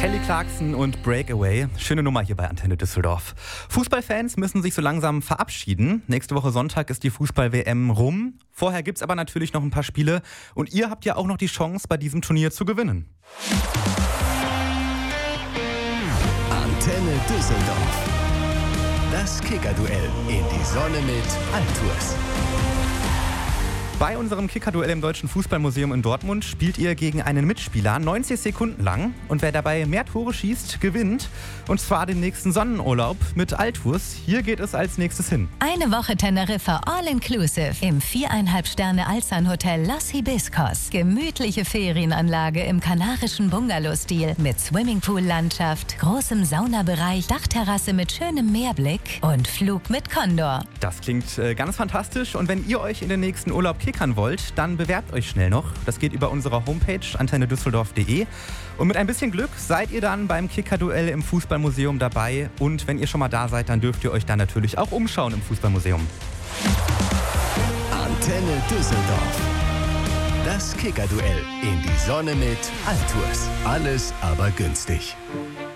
Kelly Clarkson und Breakaway. Schöne Nummer hier bei Antenne Düsseldorf. Fußballfans müssen sich so langsam verabschieden. Nächste Woche Sonntag ist die Fußball-WM rum. Vorher gibt's aber natürlich noch ein paar Spiele. Und ihr habt ja auch noch die Chance, bei diesem Turnier zu gewinnen. Antenne Düsseldorf. Das Kicker-Duell in die Sonne mit Altours. Bei unserem Kicker-Duell im Deutschen Fußballmuseum in Dortmund spielt ihr gegen einen Mitspieler 90 Sekunden lang. Und wer dabei mehr Tore schießt, gewinnt. Und zwar den nächsten Sonnenurlaub mit Altours. Hier geht es als nächstes hin. Eine Woche Teneriffa All-Inclusive im 4,5 Sterne Alzan-Hotel Los Hibiscos. Gemütliche Ferienanlage im kanarischen Bungalow-Stil mit Swimmingpool-Landschaft, großem Saunabereich, Dachterrasse mit schönem Meerblick und Flug mit Condor. Das klingt ganz fantastisch. Und wenn ihr euch in den nächsten Urlaub kickern wollt, dann bewerbt euch schnell noch. Das geht über unsere Homepage antennedüsseldorf.de. Und mit ein bisschen Glück seid ihr dann beim Kicker-Duell im Fußballmuseum dabei. Und wenn ihr schon mal da seid, dann dürft ihr euch dann natürlich auch umschauen im Fußballmuseum. Antenne Düsseldorf. Das Kicker-Duell in die Sonne mit Altours. Alles aber günstig.